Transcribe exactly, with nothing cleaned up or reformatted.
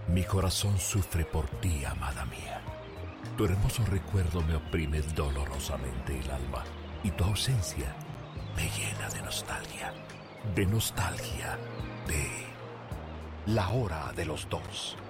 Mi corazón sufre por ti, amada mía. Tu hermoso recuerdo me oprime dolorosamente el alma y tu ausencia me llena de nostalgia, de nostalgia, de La Hora de los Dos.